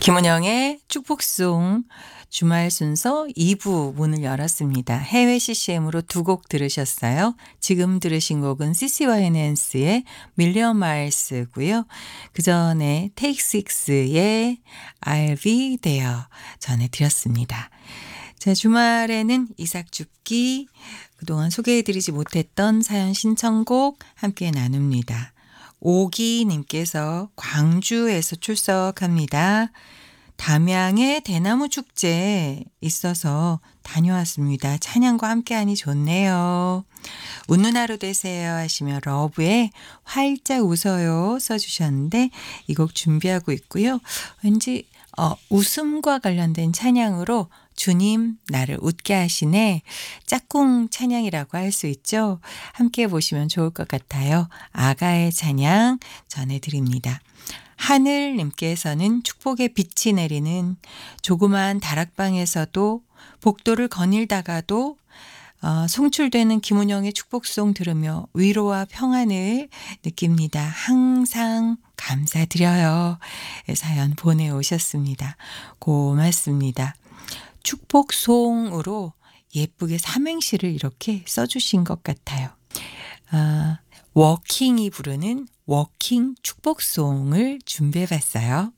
김은영의 축복송 주말 순서 2부 문을 열었습니다. 해외 CCM으로 두 곡 들으셨어요. 지금 들으신 곡은 CCYNS의 밀리언 마일스고요. 그 전에 Take Six의 I'll Be There 전해드렸습니다. 자, 주말에는 이삭줍기, 그동안 소개해드리지 못했던 사연 신청곡 함께 나눕니다. 오기님께서 광주에서 출석합니다. 담양의 대나무 축제 있어서 다녀왔습니다. 찬양과 함께하니 좋네요. 웃는 하루 되세요 하시며 러브에 활짝 웃어요 써주셨는데 이 곡 준비하고 있고요. 왠지 웃음과 관련된 찬양으로 주님 나를 웃게 하시네, 짝꿍 찬양이라고 할 수 있죠. 함께 보시면 좋을 것 같아요. 아가의 찬양 전해드립니다. 하늘님께서는 축복의 빛이 내리는 조그만 다락방에서도 복도를 거닐다가도 송출되는 김은영의 축복송 들으며 위로와 평안을 느낍니다. 항상 감사드려요. 사연 보내오셨습니다. 고맙습니다. 축복송으로 예쁘게 삼행시를 이렇게 써주신 것 같아요. 워킹이 부르는 워킹 축복송을 준비해봤어요.